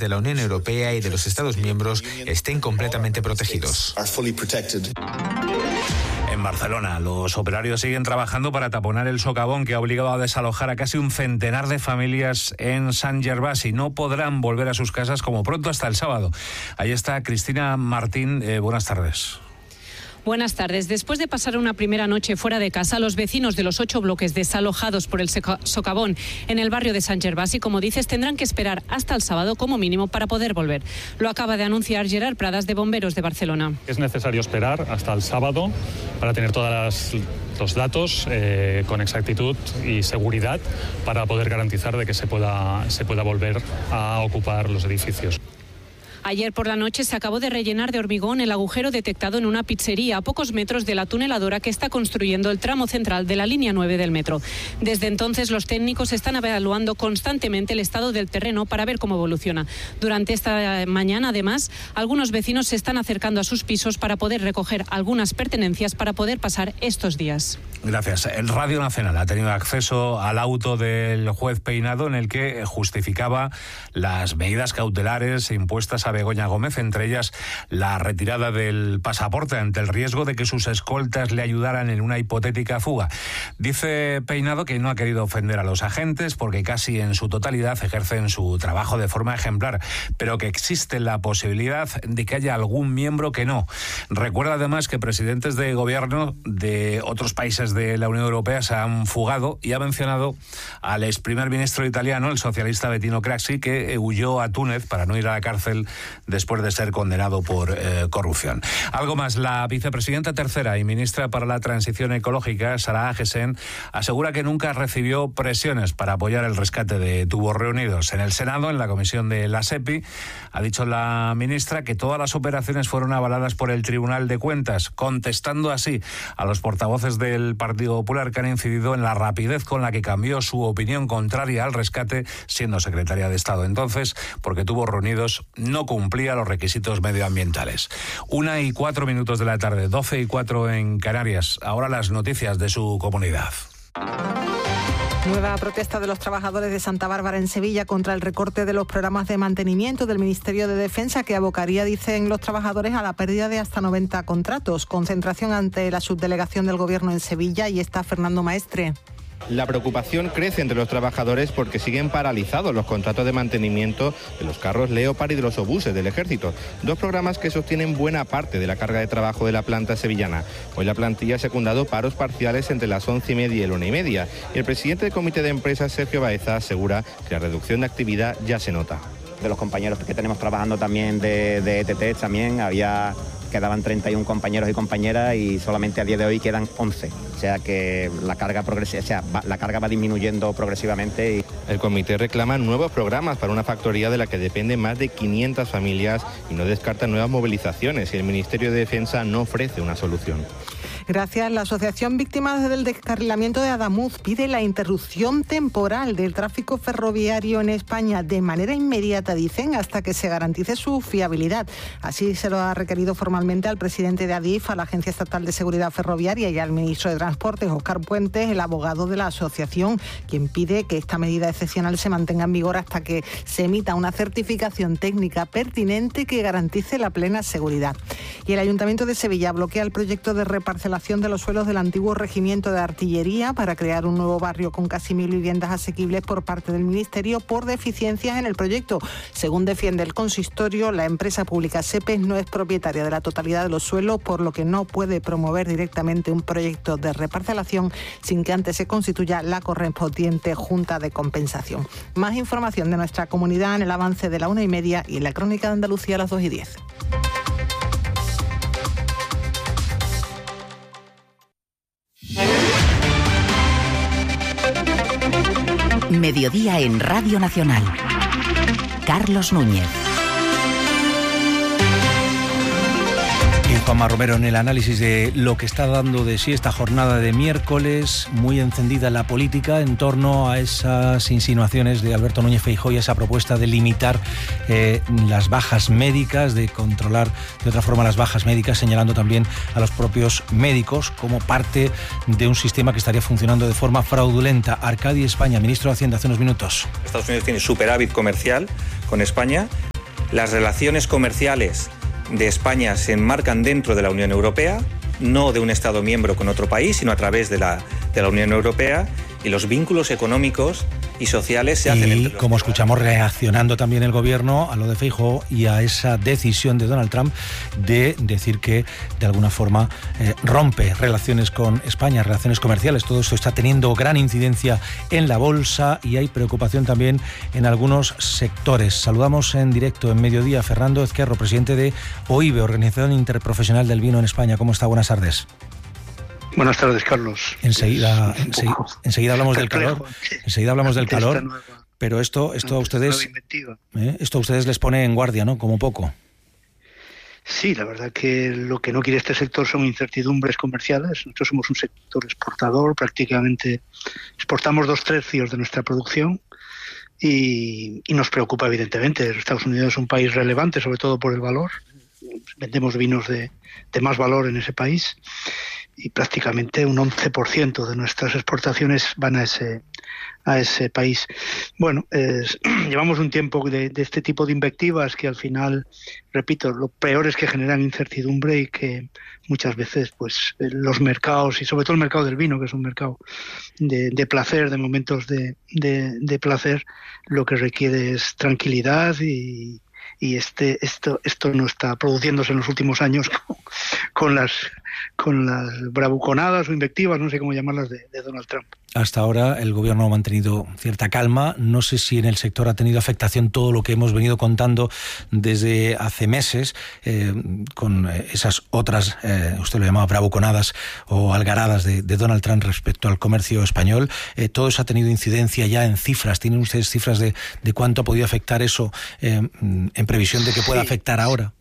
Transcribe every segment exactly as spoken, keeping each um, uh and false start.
de la Unión Europea y de los Estados miembros estén completamente protegidos. En Barcelona, los operarios siguen trabajando para taponar el socavón que ha obligado a desalojar a casi un centenar de familias en Sant Gervasi. No podrán volver a sus casas como pronto hasta el sábado. Ahí está Cristina Martín. Eh, buenas tardes. Buenas tardes. Después de pasar una primera noche fuera de casa, los vecinos de los ocho bloques desalojados por el socavón en el barrio de Sant Gervasi, como dices, tendrán que esperar hasta el sábado como mínimo para poder volver. Lo acaba de anunciar Gerard Pradas, de Bomberos de Barcelona. Es necesario esperar hasta el sábado para tener todos los datos eh, con exactitud y seguridad para poder garantizar de que se pueda, se pueda volver a ocupar los edificios. Ayer por la noche se acabó de rellenar de hormigón el agujero detectado en una pizzería a pocos metros de la tuneladora que está construyendo el tramo central de la línea nueve del metro. Desde entonces los técnicos están evaluando constantemente el estado del terreno para ver cómo evoluciona. Durante esta mañana, además, algunos vecinos se están acercando a sus pisos para poder recoger algunas pertenencias para poder pasar estos días. Gracias. El Radio Nacional ha tenido acceso al auto del juez Peinado en el que justificaba las medidas cautelares impuestas a Begoña Gómez, entre ellas la retirada del pasaporte ante el riesgo de que sus escoltas le ayudaran en una hipotética fuga. Dice Peinado que no ha querido ofender a los agentes porque casi en su totalidad ejercen su trabajo de forma ejemplar, pero que existe la posibilidad de que haya algún miembro que no. Recuerda además que presidentes de gobierno de otros países de la Unión Europea se han fugado y ha mencionado al ex primer ministro italiano, el socialista Bettino Craxi, que huyó a Túnez para no ir a la cárcel después de ser condenado por eh, corrupción. Algo más, la vicepresidenta tercera y ministra para la Transición Ecológica, Sara Agesen, asegura que nunca recibió presiones para apoyar el rescate de tubos reunidos. En el Senado, en la comisión de la SEPI, ha dicho la ministra que todas las operaciones fueron avaladas por el Tribunal de Cuentas, contestando así a los portavoces del Partido Popular que han incidido en la rapidez con la que cambió su opinión contraria al rescate, siendo secretaria de Estado entonces, porque Tubos Reunidos no cumplía los requisitos medioambientales. Una y cuatro minutos de la tarde, doce y cuatro en Canarias. Ahora las noticias de su comunidad. Nueva protesta de los trabajadores de Santa Bárbara en Sevilla contra el recorte de los programas de mantenimiento del Ministerio de Defensa que abocaría, dicen los trabajadores, a la pérdida de hasta noventa contratos. Concentración ante la subdelegación del Gobierno en Sevilla y está Fernando Maestre. La preocupación crece entre los trabajadores porque siguen paralizados los contratos de mantenimiento de los carros Leopard y de los obuses del Ejército, dos programas que sostienen buena parte de la carga de trabajo de la planta sevillana. Hoy la plantilla ha secundado paros parciales entre las once y media y la una y media, y el presidente del Comité de Empresas, Sergio Baeza, asegura que la reducción de actividad ya se nota. De los compañeros que tenemos trabajando también de, de E T T también había... quedaban treinta y uno compañeros y compañeras y solamente a día de hoy quedan once. O sea que la carga progresiva, o sea, va, la carga va disminuyendo progresivamente. Y... El comité reclama nuevos programas para una factoría de la que dependen más de quinientas familias y no descarta nuevas movilizaciones y el Ministerio de Defensa no ofrece una solución. Gracias. La Asociación Víctimas del Descarrilamiento de Adamuz pide la interrupción temporal del tráfico ferroviario en España de manera inmediata, dicen, hasta que se garantice su fiabilidad. Así se lo ha requerido formalmente al presidente de ADIF, a la Agencia Estatal de Seguridad Ferroviaria, y al ministro de Transportes, Óscar Puentes, el abogado de la asociación, quien pide que esta medida excepcional se mantenga en vigor hasta que se emita una certificación técnica pertinente que garantice la plena seguridad. Y el Ayuntamiento de Sevilla bloquea el proyecto de reparcelación de los suelos del antiguo regimiento de artillería para crear un nuevo barrio con casi mil viviendas asequibles por parte del Ministerio por deficiencias en el proyecto. Según defiende el consistorio, la empresa pública SEPES no es propietaria de la totalidad de los suelos, por lo que no puede promover directamente un proyecto de reparcelación sin que antes se constituya la correspondiente Junta de Compensación. Más información de nuestra comunidad en el avance de la una y media y en la crónica de Andalucía a las dos y diez. Mediodía en Radio Nacional. Carlos Núñez. Y Juanma Romero en el análisis de lo que está dando de sí esta jornada de miércoles, muy encendida la política en torno a esas insinuaciones de Alberto Núñez Feijóo y esa propuesta de limitar eh, las bajas médicas, de controlar de otra forma las bajas médicas, señalando también a los propios médicos como parte de un sistema que estaría funcionando de forma fraudulenta. Arcadi España, ministro de Hacienda, hace unos minutos. Estados Unidos tiene superávit comercial con España Las relaciones comerciales de España se enmarcan dentro de la Unión Europea, no de un Estado miembro con otro país, sino a través de la, de la Unión Europea, y los vínculos económicos y sociales se hacen y entre los como ciudadanos. escuchamos, reaccionando también el gobierno a lo de Feijóo y a esa decisión de Donald Trump de decir que de alguna forma eh, rompe relaciones con España, relaciones comerciales. Todo esto está teniendo gran incidencia en la bolsa y hay preocupación también en algunos sectores. Saludamos en directo en Mediodía a Fernando Ezquerro, presidente de O I B E, Organización Interprofesional del Vino en España. ¿Cómo está? Buenas tardes. Buenas tardes, Carlos. Enseguida, enseguida, enseguida hablamos del calor. Enseguida hablamos del calor. Pero esto, esto a ustedes, ¿eh? esto a ustedes les pone en guardia, ¿no? Como poco. Sí, la verdad que lo que no quiere este sector son incertidumbres comerciales. Nosotros somos un sector exportador, prácticamente exportamos dos tercios de nuestra producción y, y nos preocupa evidentemente. Estados Unidos es un país relevante, sobre todo por el valor. Vendemos vinos de, de más valor en ese país. Y prácticamente un once por ciento de nuestras exportaciones van a ese a ese país. Bueno, es, llevamos un tiempo de, de este tipo de invectivas que al final, repito, lo peor es que generan incertidumbre y que muchas veces pues los mercados, y sobre todo el mercado del vino, que es un mercado de, de placer, de momentos de, de, de placer, lo que requiere es tranquilidad y y este esto esto no está produciéndose en los últimos años con, con las con las bravuconadas o invectivas, no sé cómo llamarlas, de, de Donald Trump. Hasta ahora el gobierno ha mantenido cierta calma. No sé si en el sector ha tenido afectación todo lo que hemos venido contando desde hace meses, eh, con esas otras, eh, usted lo llamaba bravuconadas o algaradas de, de Donald Trump respecto al comercio español. Eh, todo eso ha tenido incidencia ya en cifras. ¿Tienen ustedes cifras de, de cuánto ha podido afectar eso eh, en previsión de que pueda sí. afectar ahora?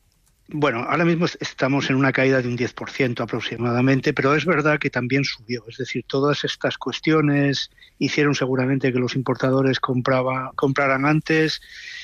Bueno, ahora mismo estamos en una caída de un diez por ciento aproximadamente, pero es verdad que también subió. Es decir, todas estas cuestiones hicieron seguramente que los importadores compraba, compraran antes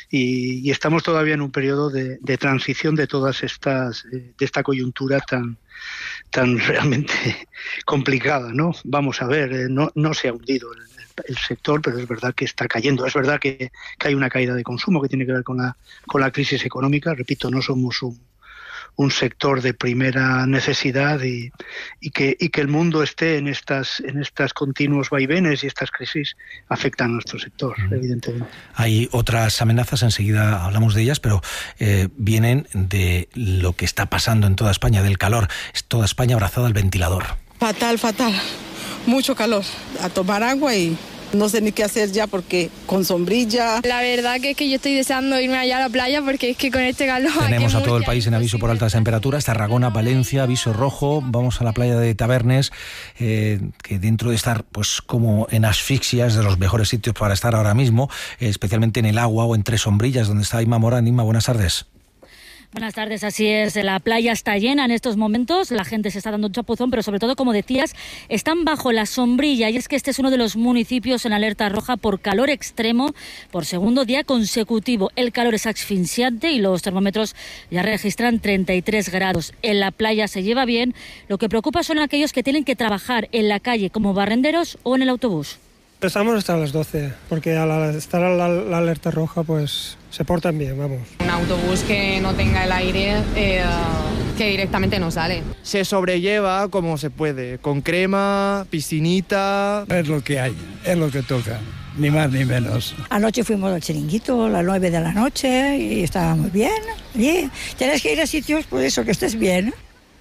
y, y estamos todavía en un periodo de, de transición de todas estas, de esta coyuntura tan, tan realmente complicada, ¿no? Vamos a ver, eh, no, no se ha hundido el, el sector, pero es verdad que está cayendo. Es verdad que, que hay una caída de consumo que tiene que ver con la, con la crisis económica. Repito, no somos un un sector de primera necesidad y, y que y que el mundo esté en estas en estas continuos vaivenes y estas crisis afectan a nuestro sector, mm. evidentemente. Hay otras amenazas, enseguida hablamos de ellas, pero eh, vienen de lo que está pasando en toda España, del calor. Es toda España abrazada al ventilador. Fatal, fatal. Mucho calor. A tomar agua y no sé ni qué hacer ya porque con sombrilla. La verdad que es que yo estoy deseando irme allá a la playa porque es que con este calor... Tenemos a todo el país en aviso por altas temperaturas, Tarragona, Valencia, aviso rojo. Vamos a la playa de Tabernes, eh, que dentro de estar pues como en asfixia es de los mejores sitios para estar ahora mismo, eh, especialmente en el agua o entre sombrillas, donde está Inma Morán. Inma, buenas tardes. Buenas tardes, así es, la playa está llena en estos momentos, la gente se está dando un chapuzón, pero sobre todo, como decías, están bajo la sombrilla, y es que este es uno de los municipios en alerta roja por calor extremo por segundo día consecutivo. El calor es asfixiante y los termómetros ya registran treinta y tres grados. En la playa se lleva bien, lo que preocupa son aquellos que tienen que trabajar en la calle como barrenderos o en el autobús. Empezamos hasta las doce, porque al estar a la, la alerta roja, pues se portan bien, vamos. Un autobús que no tenga el aire, eh, que directamente no sale. Se sobrelleva como se puede, con crema, piscinita... Es lo que hay, es lo que toca, ni más ni menos. Anoche fuimos al Chiringuito a las nueve de la noche y estábamos bien. Y tienes que ir a sitios, pues eso, que estés bien.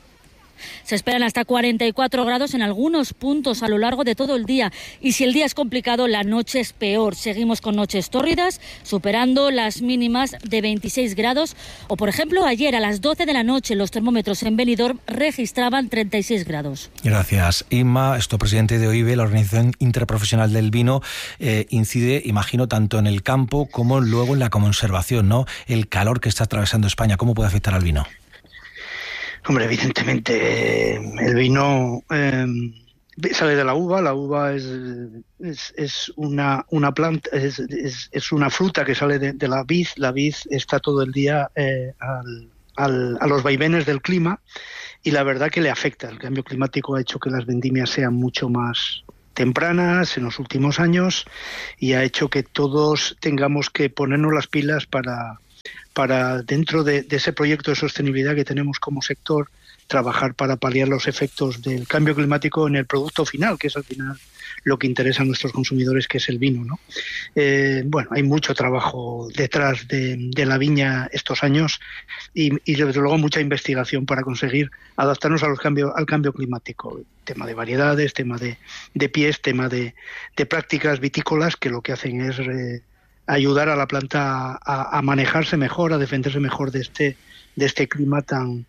Se esperan hasta cuarenta y cuatro grados en algunos puntos a lo largo de todo el día. Y si el día es complicado, la noche es peor. Seguimos con noches tórridas, superando las mínimas de veintiséis grados. O, por ejemplo, ayer a las doce de la noche los termómetros en Benidorm registraban treinta y seis grados. Gracias, Inma. Esto, presidente de O I B E, la Organización Interprofesional del Vino, eh, incide, imagino, tanto en el campo como luego en la conservación, ¿no? El calor que está atravesando España, ¿cómo puede afectar al vino? Hombre, evidentemente, eh, el vino eh, sale de la uva. La uva es, es, es una, una planta, es, es, es una fruta que sale de, de la vid. La vid está todo el día eh, al, al, a los vaivenes del clima y la verdad que le afecta. El cambio climático ha hecho que las vendimias sean mucho más tempranas en los últimos años y ha hecho que todos tengamos que ponernos las pilas para... para dentro de, de ese proyecto de sostenibilidad que tenemos como sector, trabajar para paliar los efectos del cambio climático en el producto final, que es al final lo que interesa a nuestros consumidores, que es el vino, ¿no? Eh, bueno, hay mucho trabajo detrás de, de la viña estos años y, y desde luego mucha investigación para conseguir adaptarnos a los cambios, al cambio climático. Tema de variedades, tema de, de pies, tema de, de prácticas vitícolas que lo que hacen es eh, ayudar a la planta a, a manejarse mejor, a defenderse mejor de este, de este clima tan...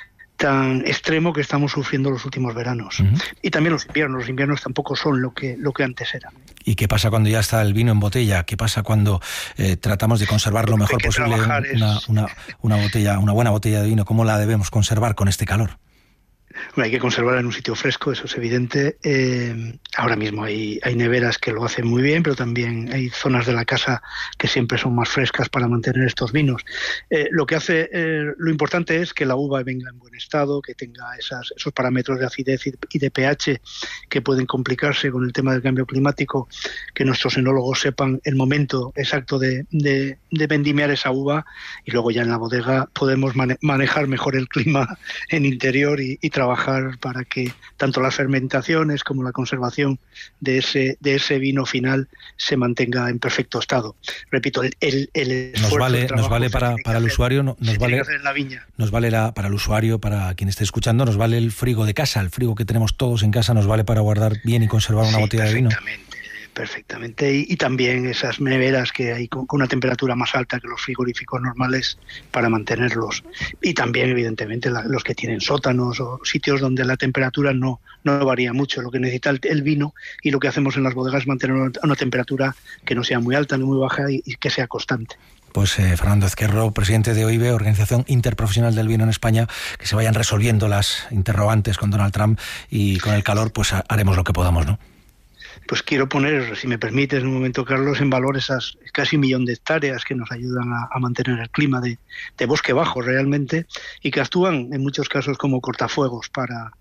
tan extremo que estamos sufriendo los últimos veranos. Uh-huh. Y también los inviernos. Los inviernos tampoco son lo que, lo que antes eran. ¿Y qué pasa cuando ya está el vino en botella? ¿Qué pasa cuando eh, tratamos de conservar lo mejor posible una, es... una, una, botella, una buena botella de vino? ¿Cómo la debemos conservar con este calor? Bueno, hay que conservarla en un sitio fresco, eso es evidente. Eh, ahora mismo hay, hay neveras que lo hacen muy bien, pero también hay zonas de la casa que siempre son más frescas para mantener estos vinos. Eh, lo que hace, eh, lo importante es que la uva venga en buen estado, que tenga esas, esos parámetros de acidez y de pH que pueden complicarse con el tema del cambio climático, que nuestros enólogos sepan el momento exacto de, de, de vendimiar esa uva, y luego ya en la bodega podemos mane- manejar mejor el clima en interior y, y trabajar para que tanto las fermentaciones como la conservación de ese de ese vino final se mantenga en perfecto estado. Repito, el, el, el nos vale nos vale para, para el usuario, no, nos vale nos vale la, para el usuario, para quien esté escuchando, nos vale el frigo de casa, el frigo que tenemos todos en casa, nos vale para guardar bien y conservar una sí, botella de vino. Perfectamente, y, y también esas neveras que hay con, con una temperatura más alta que los frigoríficos normales para mantenerlos, y también evidentemente la, los que tienen sótanos o sitios donde la temperatura no, no varía mucho. Lo que necesita el, el vino, y lo que hacemos en las bodegas es mantener una, una temperatura que no sea muy alta ni muy baja y, y que sea constante. Pues eh, Fernando Ezquerro, presidente de O I B E, Organización Interprofesional del Vino en España, que se vayan resolviendo las interrogantes con Donald Trump, y con el calor pues haremos lo que podamos, ¿no? Pues quiero poner, si me permites, en un momento, Carlos, en valor esas casi un millón de hectáreas que nos ayudan a, a mantener el clima de, de bosque bajo realmente, y que actúan en muchos casos como cortafuegos para,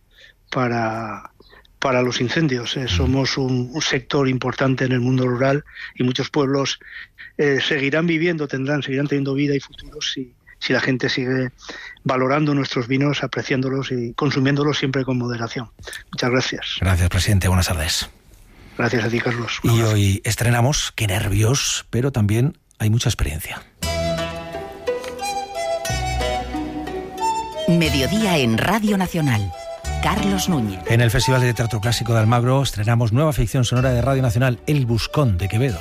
para, para los incendios. Eh, somos un, un sector importante en el mundo rural, y muchos pueblos eh, seguirán viviendo, tendrán, seguirán teniendo vida y futuro si, si la gente sigue valorando nuestros vinos, apreciándolos y consumiéndolos siempre con moderación. Muchas gracias. Gracias, presidente. Buenas tardes. Gracias a ti, Carlos. Y hoy estrenamos, qué nervios, pero también hay mucha experiencia. Mediodía en Radio Nacional. Carlos Núñez. En el Festival de Teatro Clásico de Almagro estrenamos nueva ficción sonora de Radio Nacional, El Buscón de Quevedo.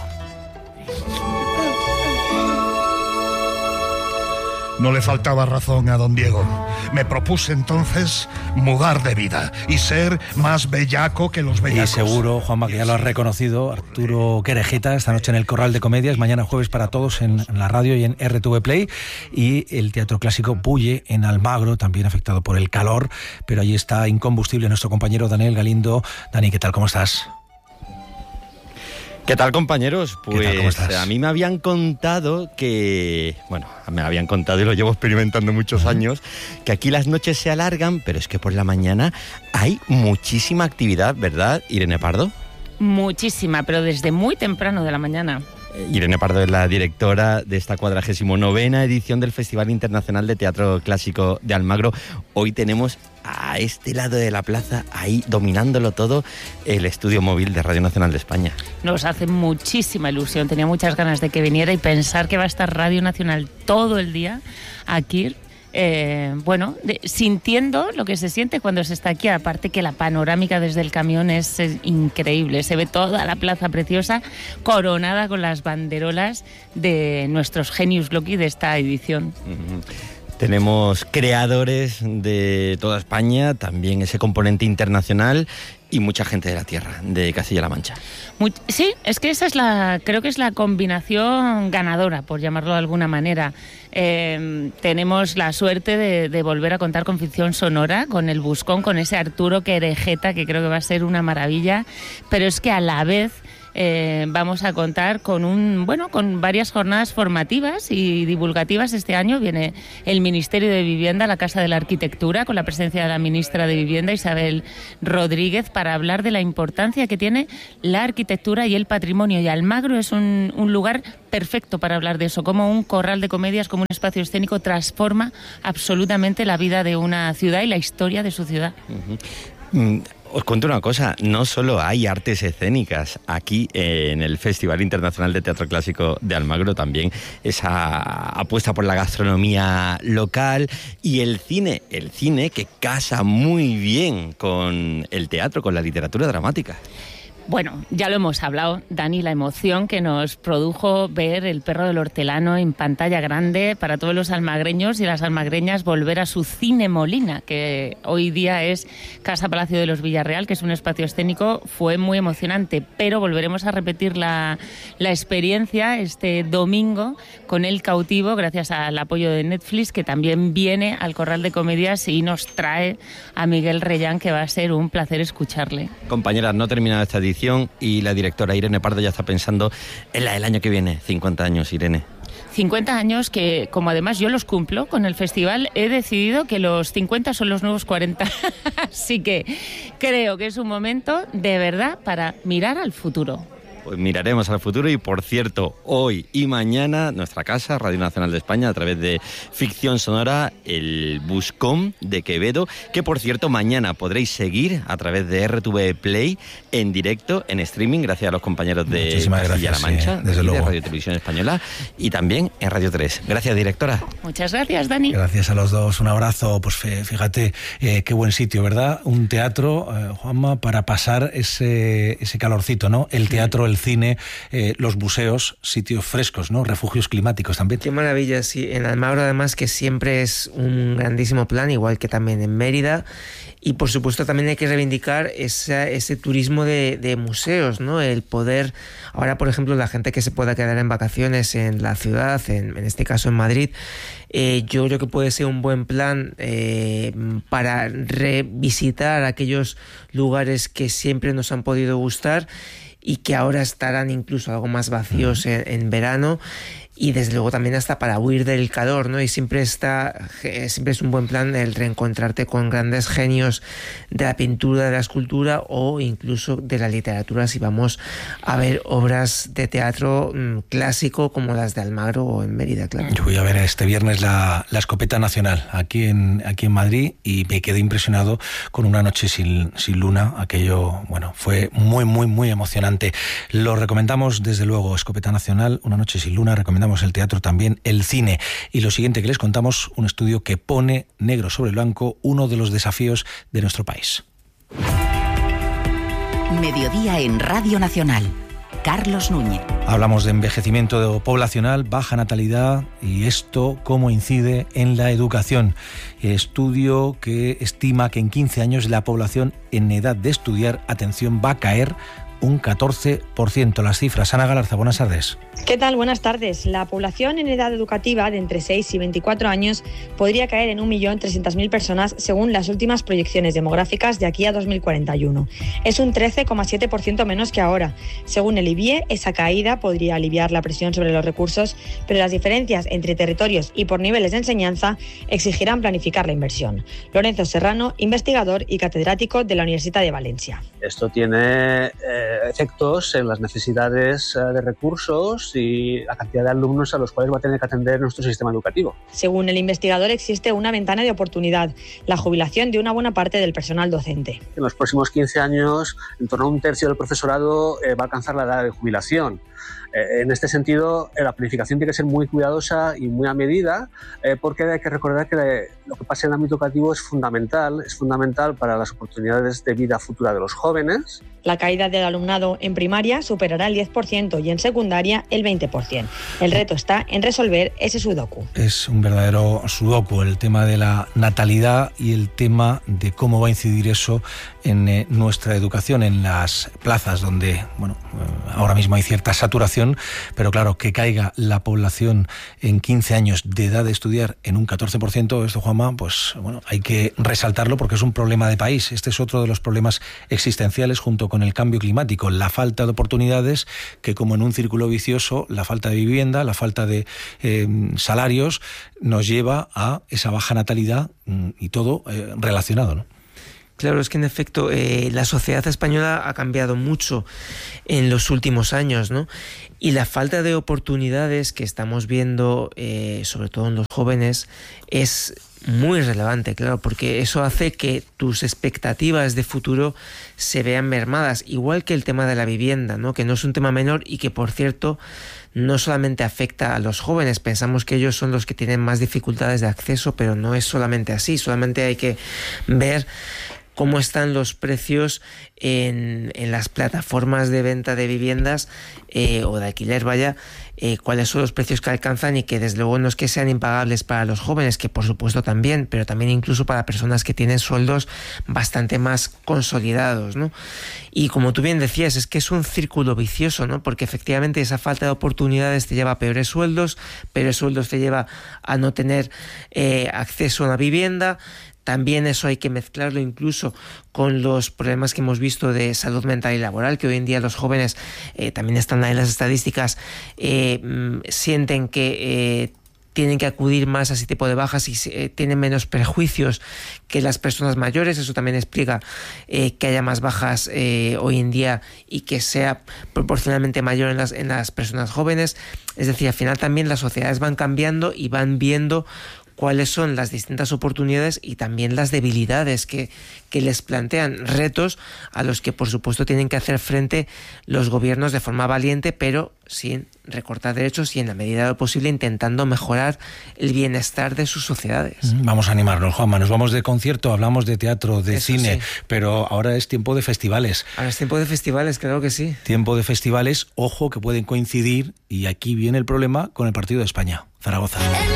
No le faltaba razón a don Diego. Me propuse entonces mudar de vida y ser más bellaco que los bellacos. Y seguro, Juanma, que ya lo has reconocido, Arturo Querejeta, esta noche en el Corral de Comedias, mañana jueves para todos en, en la radio y en R T V Play, y el Teatro Clásico Bulle en Almagro, también afectado por el calor, pero allí está incombustible nuestro compañero Daniel Galindo. Dani, ¿qué tal? ¿Cómo estás? ¿Qué tal, compañeros? Pues ¿Qué tal, cómo estás? A mí me habían contado que, bueno, me habían contado y lo llevo experimentando muchos uh-huh. años, que aquí las noches se alargan, pero es que por la mañana hay muchísima actividad, ¿verdad, Irene Pardo? Muchísima, pero desde muy temprano de la mañana. Irene Pardo es la directora de esta cuadragésimo novena edición del Festival Internacional de Teatro Clásico de Almagro. Hoy tenemos a este lado de la plaza, ahí dominándolo todo, el estudio móvil de Radio Nacional de España. Nos hace muchísima ilusión, tenía muchas ganas de que viniera, y pensar que va a estar Radio Nacional todo el día aquí. Eh, bueno, de, sintiendo lo que se siente cuando se está aquí, aparte que la panorámica desde el camión es, es increíble, se ve toda la plaza preciosa coronada con las banderolas de nuestros genius loci de esta edición. Uh-huh. Tenemos creadores de toda España, también ese componente internacional y mucha gente de la tierra, de Castilla-La Mancha. Muy, sí, es que esa es la, creo que es la combinación ganadora, por llamarlo de alguna manera. Eh, tenemos la suerte de, de volver a contar con ficción sonora, con El Buscón, con ese Arturo Querejeta, que creo que va a ser una maravilla, pero es que a la vez eh, vamos a contar con un bueno con varias jornadas formativas y divulgativas. Este año viene el Ministerio de Vivienda, la Casa de la Arquitectura, con la presencia de la ministra de Vivienda, Isabel Rodríguez, para hablar de la importancia que tiene la arquitectura y el patrimonio. Y Almagro es un, un lugar perfecto para hablar de eso, como un corral de comedias, como un espacio escénico transforma absolutamente la vida de una ciudad y la historia de su ciudad. Uh-huh. Mm. Os cuento una cosa, no solo hay artes escénicas aquí eh, en el Festival Internacional de Teatro Clásico de Almagro, también esa apuesta por la gastronomía local y el cine, el cine que casa muy bien con el teatro, con la literatura dramática. Bueno, ya lo hemos hablado, Dani, la emoción que nos produjo ver El perro del hortelano en pantalla grande para todos los almagreños y las almagreñas, volver a su Cine Molina, que hoy día es Casa Palacio de los Villarreal, que es un espacio escénico, fue muy emocionante, pero volveremos a repetir la, la experiencia este domingo con El Cautivo, gracias al apoyo de Netflix, que también viene al Corral de Comedias y nos trae a Miguel Reyán, que va a ser un placer escucharle. Compañeras, no termina esta edición y la directora Irene Pardo ya está pensando en la del año que viene. cincuenta años, Irene. cincuenta años que, como además yo los cumplo con el festival, he decidido que los cincuenta son los nuevos cuarenta. Así que creo que es un momento de verdad para mirar al futuro. Pues miraremos al futuro y, por cierto, hoy y mañana nuestra casa, Radio Nacional de España, a través de Ficción Sonora, el Buscón de Quevedo, que, por cierto, mañana podréis seguir a través de R T V Play en directo, en streaming, gracias a los compañeros de Castilla-La Mancha, sí, desde luego, de Radio Televisión Española, y también en Radio tres. Gracias, directora. Muchas gracias, Dani. Gracias a los dos, un abrazo. Pues fíjate, eh, qué buen sitio, ¿verdad? Un teatro, eh, Juanma, para pasar ese, ese calorcito, ¿no? El teatro, el cine, eh, los museos, sitios frescos, ¿no? Refugios climáticos también. Qué maravilla, sí. En Almagro, además, que siempre es un grandísimo plan, igual que también en Mérida. Y, por supuesto, también hay que reivindicar esa, ese turismo de, de museos, ¿no? El poder, ahora, por ejemplo, la gente que se pueda quedar en vacaciones en la ciudad, en, en este caso en Madrid, eh, yo creo que puede ser un buen plan eh, para revisitar aquellos lugares que siempre nos han podido gustar y que ahora estarán incluso algo más vacíos en, en verano, y desde luego también hasta para huir del calor, ¿no? Y siempre está, siempre es un buen plan el reencontrarte con grandes genios de la pintura, de la escultura o incluso de la literatura, si vamos a ver obras de teatro mmm, clásico como las de Almagro o en Mérida, claro. Yo voy a ver este viernes la, la Escopeta Nacional aquí en, aquí en Madrid y me quedé impresionado con Una noche sin, sin luna. Aquello, bueno, fue muy, muy, muy emocionante. Lo recomendamos desde luego, Escopeta Nacional, Una noche sin luna, recomendamos el teatro, también el cine. Y lo siguiente que les contamos, un estudio que pone negro sobre blanco uno de los desafíos de nuestro país. Mediodía en Radio Nacional. Carlos Núñez. Hablamos de envejecimiento poblacional, baja natalidad y esto cómo incide en la educación. Estudio que estima que en quince años la población en edad de estudiar, atención, va a caer un catorce por ciento. Las cifras. Ana Galarza, buenas tardes. ¿Qué tal? Buenas tardes. La población en edad educativa de entre seis y veinticuatro años podría caer en un millón trescientas mil personas según las últimas proyecciones demográficas de aquí a dos mil cuarenta y uno. Es un trece coma siete por ciento menos que ahora. Según el I B I E, esa caída podría aliviar la presión sobre los recursos, pero las diferencias entre territorios y por niveles de enseñanza exigirán planificar la inversión. Lorenzo Serrano, investigador y catedrático de la Universidad de Valencia. Esto tiene eh, efectos en las necesidades eh, de recursos y la cantidad de alumnos a los cuales va a tener que atender nuestro sistema educativo. Según el investigador, existe una ventana de oportunidad, la jubilación de una buena parte del personal docente. En los próximos quince años, en torno a un tercio del profesorado eh, va a alcanzar la edad de jubilación. Eh, en este sentido, eh, la planificación tiene que ser muy cuidadosa y muy a medida, eh, porque hay que recordar que eh, lo que pasa en el ámbito educativo es fundamental, es fundamental para las oportunidades de vida futura de los jóvenes. La caída del alumnado en primaria superará el diez por ciento y en secundaria el veinte por ciento. El reto está en resolver ese sudoku. Es un verdadero sudoku el tema de la natalidad y el tema de cómo va a incidir eso en eh, nuestra educación, en las plazas donde, bueno, eh, ahora mismo hay cierta saturación, pero claro, que caiga la población en quince años de edad de estudiar en un catorce por ciento, esto, Juanma, pues bueno, hay que resaltarlo porque es un problema de país. Este es otro de los problemas existenciales junto con el cambio climático, la falta de oportunidades, que como en un círculo vicioso, la falta de vivienda, la falta de eh, salarios, nos lleva a esa baja natalidad y todo eh, relacionado, ¿no? Claro, es que en efecto eh, la sociedad española ha cambiado mucho en los últimos años, ¿no? Y la falta de oportunidades que estamos viendo, eh, sobre todo en los jóvenes, es muy relevante, claro, porque eso hace que tus expectativas de futuro se vean mermadas, igual que el tema de la vivienda, ¿no? Que no es un tema menor y que, por cierto, no solamente afecta a los jóvenes. Pensamos que ellos son los que tienen más dificultades de acceso, pero no es solamente así. Solamente hay que ver cómo están los precios en, en las plataformas de venta de viviendas eh, o de alquiler, vaya, eh, cuáles son los precios que alcanzan y que desde luego no es que sean impagables para los jóvenes, que por supuesto también, pero también incluso para personas que tienen sueldos bastante más consolidados, ¿no? Y como tú bien decías, es que es un círculo vicioso, ¿no? Porque efectivamente esa falta de oportunidades te lleva a peores sueldos, peores sueldos te lleva a no tener eh, acceso a una vivienda. También eso hay que mezclarlo incluso con los problemas que hemos visto de salud mental y laboral, que hoy en día los jóvenes, eh, también están ahí en las estadísticas, eh, sienten que eh, tienen que acudir más a ese tipo de bajas y eh, tienen menos prejuicios que las personas mayores. Eso también explica eh, que haya más bajas eh, hoy en día y que sea proporcionalmente mayor en las, en las personas jóvenes. Es decir, al final también las sociedades van cambiando y van viendo cuáles son las distintas oportunidades y también las debilidades que, que les plantean, retos a los que por supuesto tienen que hacer frente los gobiernos de forma valiente, pero sin recortar derechos y en la medida de lo posible intentando mejorar el bienestar de sus sociedades. Vamos a animarnos, Juanma, nos vamos de concierto, hablamos de teatro, de Eso cine, sí. Pero ahora es tiempo de festivales. Ahora es tiempo de festivales, claro que sí. Tiempo de festivales, ojo, que pueden coincidir, y aquí viene el problema, con el partido de España, Zaragoza.